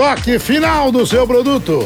estoque final do seu produto.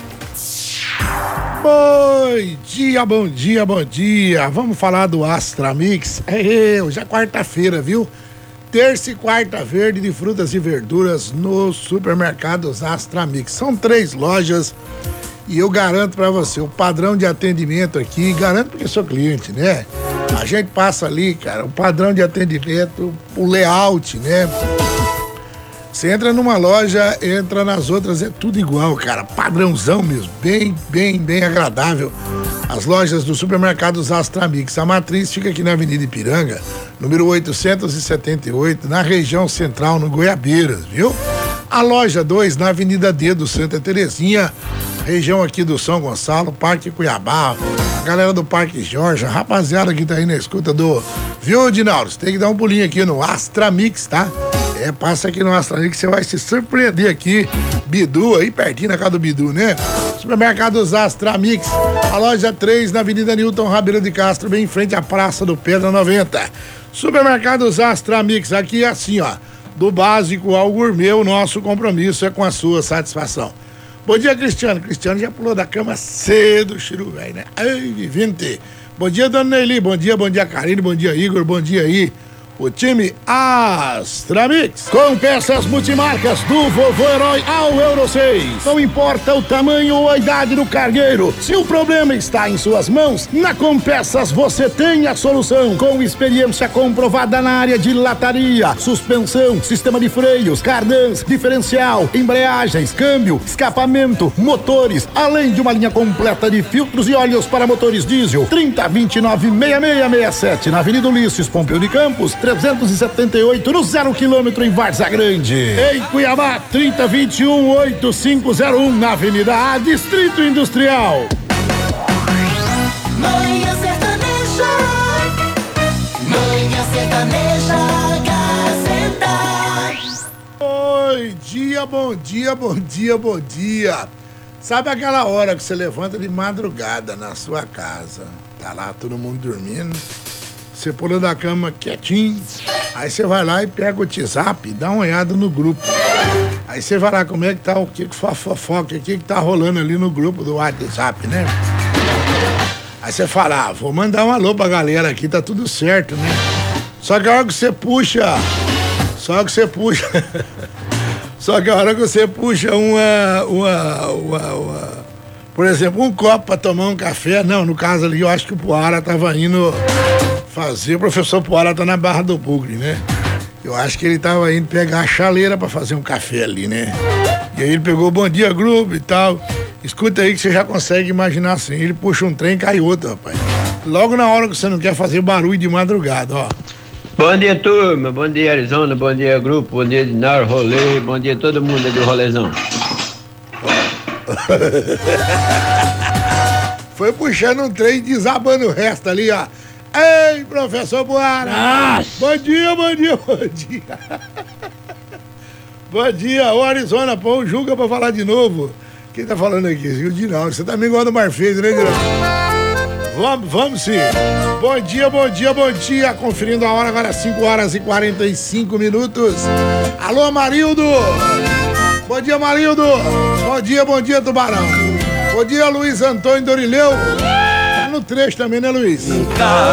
Bom dia, bom dia, bom dia. Vamos falar do Astra Mix. Hoje é quarta-feira, viu? Terça e quarta verde de frutas e verduras nos supermercados Astra Mix. São 3 lojas e eu garanto pra você, o padrão de atendimento aqui, garanto porque sou cliente, né? A gente passa ali, cara, o padrão de atendimento, o layout, né? Você entra numa loja, entra nas outras, é tudo igual, cara, padrãozão mesmo, bem agradável. As lojas do supermercados Astra Mix, a matriz fica aqui na Avenida Ipiranga, número 878, na região central, no Goiabeiras, viu? A loja 2 na Avenida D do Santa Terezinha, região aqui do São Gonçalo, Parque Cuiabá, a galera do Parque Jorge, a rapaziada que tá aí na escuta do... Viu, Dinaldo? Você tem que dar um pulinho aqui no Astra Mix, tá? Passa aqui no Astra Mix, você vai se surpreender aqui. Bidu, aí pertinho na casa do Bidu, né? Supermercados Astra Mix, a loja 3 na Avenida Newton Rabelo de Castro, bem em frente à Praça do Pedra 90. Supermercados Astra Mix, aqui é assim, ó, do básico ao gourmet, o nosso compromisso é com a sua satisfação. Bom dia, Cristiano. Cristiano já pulou da cama cedo, Chiru, velho, né? Ai, vivente. Bom dia, dona Neili. Bom dia, Karine. Bom dia, Igor. Bom dia aí. O time Astra Mix, com peças multimarcas do Vovô Herói ao Euro 6. Não importa o tamanho ou a idade do cargueiro, se o problema está em suas mãos, na Compeças você tem a solução. Com experiência comprovada na área de lataria, suspensão, sistema de freios, cardãs, diferencial, embreagens, câmbio, escapamento, motores, além de uma linha completa de filtros e óleos para motores diesel. 3029-6667 na Avenida Ulisses Pompeu de Campos, 378 no 0 km em Várzea Grande. Em Cuiabá, 3021-8501 na Avenida A, Distrito Industrial. Manhã Sertaneja, Manhã Sertaneja, Gazeta. Oi, bom dia. Sabe aquela hora que você levanta de madrugada na sua casa, tá lá todo mundo dormindo, você pula da cama quietinho, aí você vai lá e pega o WhatsApp e dá uma olhada no grupo. Aí você vai lá, como é que tá, o que fofoca, o que tá rolando ali no grupo do WhatsApp, né? Aí você fala, vou mandar um alô pra galera aqui, tá tudo certo, né? Só que a hora que você puxa por exemplo, um copo pra tomar um café, não, no caso ali eu acho que o Poara tava indo fazer, o professor Poara tá na Barra do Bugre, né? Eu acho que ele tava indo pegar a chaleira pra fazer um café ali, né? E aí ele pegou o Bom Dia Grupo e tal. Escuta aí que você já consegue imaginar assim, ele puxa um trem e cai outro, rapaz. Logo na hora que você não quer fazer barulho de madrugada, ó. Bom dia, turma. Bom dia, Arizona. Bom dia, grupo. Bom dia, Dinar, rolê. Bom dia, todo mundo aí do rolezão. Foi puxando um trem e desabando o resto ali, ó. Ei, professor Boara! Bom dia! Bom dia, ô Arizona, pô, julga pra falar de novo. Quem tá falando aqui? O Dinaldo. Você também gosta do Marfez, né, Dinaldo? Vamos sim. Bom dia. Conferindo a hora agora, 5 horas e 45 minutos. Alô, Marildo! Bom dia, Marildo! Bom dia, Tubarão! Bom dia, Luiz Antônio Dorileu! Tá no trecho também, né, Luiz?